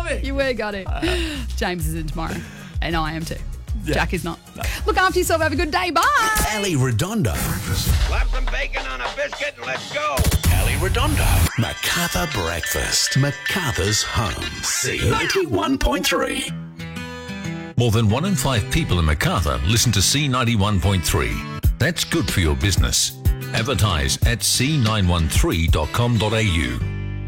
me. You were got it. James is in tomorrow, and I am too. Yeah. Jack is not. Look after yourself. Have a good day. Bye. Ali Redondo. Slap some bacon on a biscuit and let's go. Ali Redondo. Macarthur Breakfast. Macarthur's home. C91.3. More than 1 in 5 people in Macarthur listen to C91.3. That's good for your business. Advertise at c913.com.au.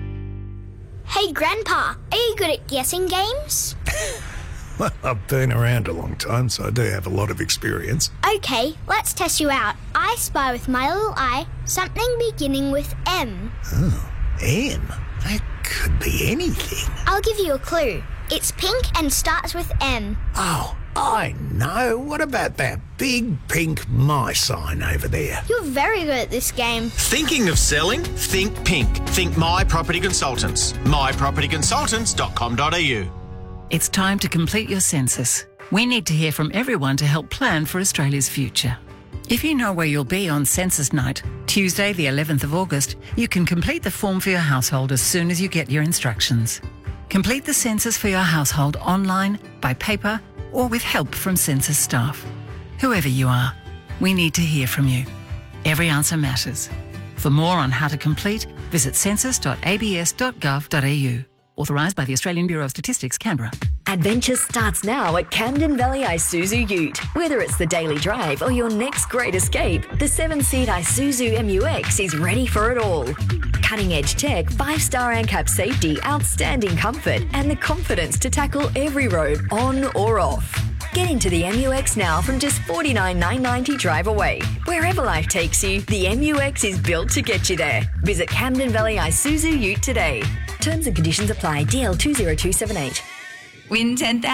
Hey, Grandpa, are you good at guessing games? Well, I've been around a long time, so I do have a lot of experience. Okay, let's test you out. I spy with my little eye something beginning with M. Oh, M? That could be anything. I'll give you a clue. It's pink and starts with M. Oh, I know. What about that big pink my sign over there? You're very good at this game. Thinking of selling? Think pink. Think My Property Consultants. mypropertyconsultants.com.au. It's time to complete your census. We need to hear from everyone to help plan for Australia's future. If you know where you'll be on census night, Tuesday the 11th of August, you can complete the form for your household as soon as you get your instructions. Complete the census for your household online, by paper, or with help from census staff. Whoever you are, we need to hear from you. Every answer matters. For more on how to complete, visit census.abs.gov.au. Authorised by the Australian Bureau of Statistics, Canberra. Adventure starts now at Camden Valley Isuzu Ute. Whether it's the daily drive or your next great escape, the 7-seat Isuzu MUX is ready for it all. Cutting-edge tech, 5-star ANCAP safety, outstanding comfort, and the confidence to tackle every road, on or off. Get into the MUX now from just $49,990 drive away. Wherever life takes you, the MUX is built to get you there. Visit Camden Valley Isuzu Ute today. Terms and conditions apply. DL 20278. Win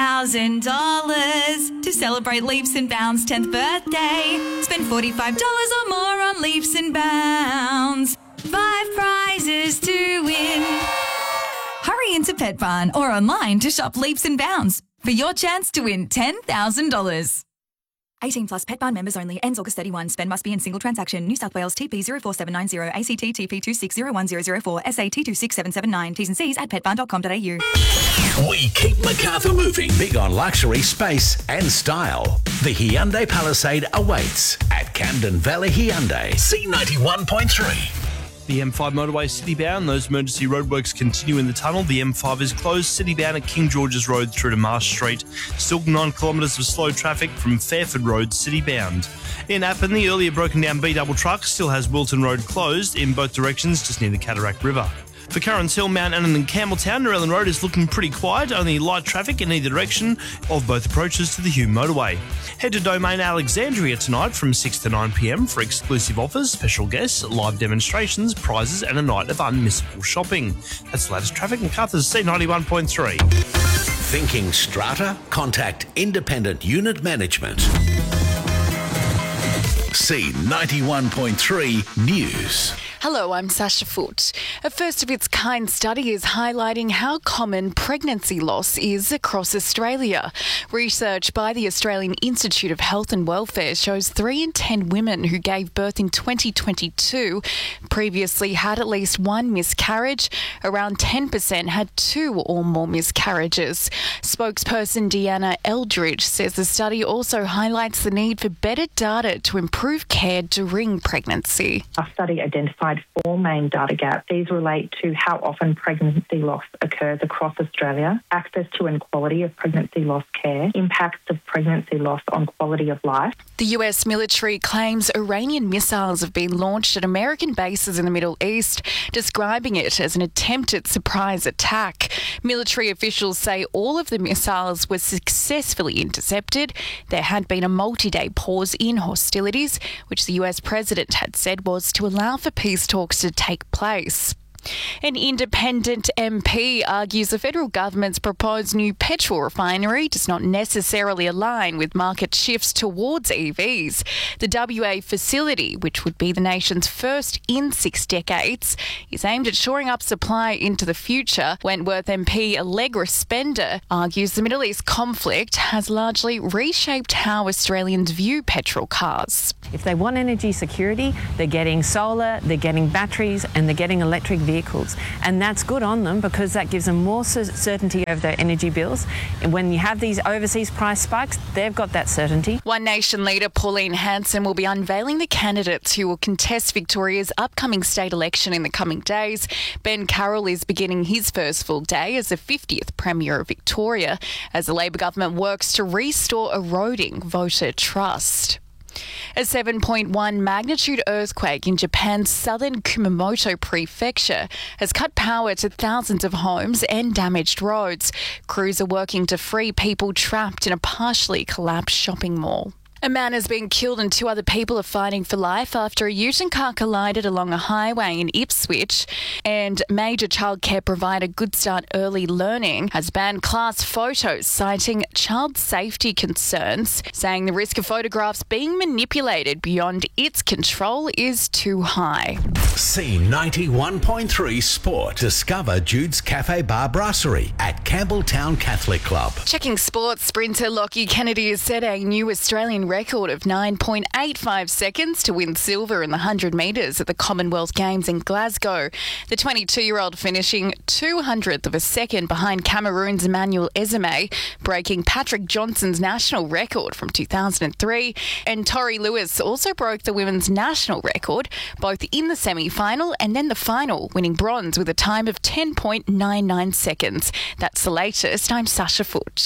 $10,000 to celebrate Leaps and Bounds' 10th birthday. Spend $45 or more on Leaps and Bounds. 5 prizes to win. Hurry into Pet Barn or online to shop Leaps and Bounds for your chance to win $10,000. 18 plus Pet Barn members only. Ends August 31. Spend must be in single transaction. New South Wales TP 04790 ACT TP 26010004 SA T26779. T's and C's at petbarn.com.au. We keep Macarthur moving. Big on luxury, space and style. The Hyundai Palisade awaits at Camden Valley Hyundai. C91.3. The M5 motorway citybound. Those emergency roadworks continue in the tunnel. The M5 is closed citybound at King George's Road through to Marsh Street. Still 9 kilometres of slow traffic from Fairford Road citybound. In Appin, the earlier broken down B-double truck still has Wilton Road closed in both directions just near the Cataract River. For Currans Hill, Mount Annan and Campbelltown, Narellan Road is looking pretty quiet, only light traffic in either direction of both approaches to the Hume motorway. Head to Domain Alexandria tonight from 6 to 9 p.m. for exclusive offers, special guests, live demonstrations, prizes and a night of unmissable shopping. That's the latest traffic in Macarthur's C91.3. Thinking strata? Contact Independent Unit Management. C91.3 News. Hello, I'm Sasha Foote. A first-of-its-kind study is highlighting how common pregnancy loss is across Australia. Research by the Australian Institute of Health and Welfare shows 3 in 10 women who gave birth in 2022 previously had at least 1 miscarriage. Around 10% had 2 or more miscarriages. Spokesperson Deanna Eldridge says the study also highlights the need for better data to improve care during pregnancy. Our study identified 4 main data gaps. These relate to how often pregnancy loss occurs across Australia, access to and quality of pregnancy loss care, impacts of pregnancy loss on quality of life. The US military claims Iranian missiles have been launched at American bases in the Middle East, describing it as an attempted surprise attack. Military officials say all of the missiles were successfully intercepted. There had been a multi-day pause in hostilities, which the US president had said was to allow for peace talks to take place. An independent MP argues the federal government's proposed new petrol refinery does not necessarily align with market shifts towards EVs. The WA facility, which would be the nation's first in 6 decades, is aimed at shoring up supply into the future. Wentworth MP Allegra Spender argues the Middle East conflict has largely reshaped how Australians view petrol cars. If they want energy security, they're getting solar, they're getting batteries, and they're getting electric vehicles vehicles. And that's good on them because that gives them more certainty over their energy bills. And when you have these overseas price spikes, they've got that certainty. One Nation leader Pauline Hanson will be unveiling the candidates who will contest Victoria's upcoming state election in the coming days. Ben Carroll is beginning his first full day as the 50th Premier of Victoria as the Labor government works to restore eroding voter trust. A 7.1 magnitude earthquake in Japan's southern Kumamoto prefecture has cut power to thousands of homes and damaged roads. Crews are working to free people trapped in a partially collapsed shopping mall. A man has been killed and 2 other people are fighting for life after a Ute car collided along a highway in Ipswich. And major childcare provider Good Start Early Learning has banned class photos, citing child safety concerns, saying the risk of photographs being manipulated beyond its control is too high. C91.3 Sport. Discover Jude's Cafe Bar Brasserie at Campbelltown Catholic Club. Checking sports, sprinter Lockie Kennedy has set a new Australian record of 9.85 seconds to win silver in the 100 metres at the Commonwealth Games in Glasgow. The 22-year-old finishing 200th of a second behind Cameroon's Emmanuel Ezeme, breaking Patrick Johnson's national record from 2003. And Tori Lewis also broke the women's national record, both in the semi-final and then the final, winning bronze with a time of 10.99 seconds. That's the latest. I'm Sasha Foote.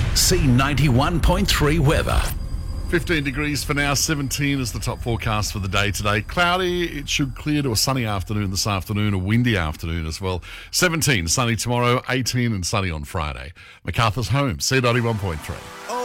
C91.3 weather. 15 degrees for now, 17 is the top forecast for the day today. Cloudy, it should clear to a sunny afternoon this afternoon, a windy afternoon as well. 17 sunny tomorrow, 18 and sunny on Friday. MacArthur's Home, C91.3.